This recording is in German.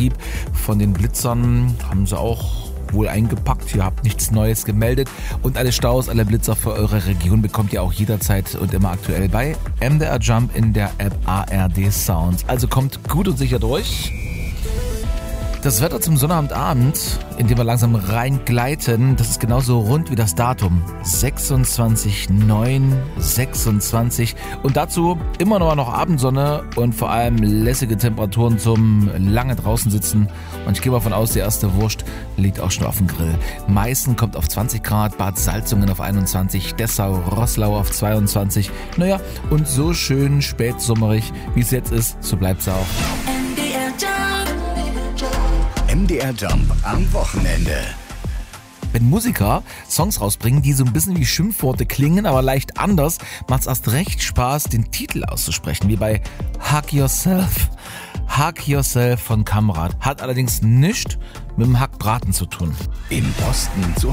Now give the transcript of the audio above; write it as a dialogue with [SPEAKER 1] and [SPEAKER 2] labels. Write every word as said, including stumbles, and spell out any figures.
[SPEAKER 1] Betrieb von den Blitzern. Haben sie auch wohl eingepackt. Ihr habt nichts Neues gemeldet. Und alle Staus, alle Blitzer für eure Region bekommt ihr auch jederzeit und immer aktuell bei M D R Jump in der App A R D Sound. Also kommt gut und sicher durch. Das Wetter zum Sonnabendabend, in dem wir langsam reingleiten, das ist genauso rund wie das Datum. sechsundzwanzig neun sechsundzwanzig und dazu immer noch, noch Abendsonne und vor allem lässige Temperaturen zum lange draußen sitzen. Und ich gehe mal davon aus, die erste Wurst liegt auch schon auf dem Grill. Meißen kommt auf zwanzig Grad, Bad Salzungen auf einundzwanzig, Dessau, Roßlau auf zweiundzwanzig. Naja, und so schön spätsommerig, wie es jetzt ist, so bleibt es auch.
[SPEAKER 2] M D R Jump am Wochenende.
[SPEAKER 1] Wenn Musiker Songs rausbringen, die so ein bisschen wie Schimpfworte klingen, aber leicht anders, macht's erst recht Spaß, den Titel auszusprechen, wie bei Hug Yourself. Hug Yourself von Kamrat. Hat allerdings nichts mit dem Hackbraten zu tun.
[SPEAKER 2] Im Osten zu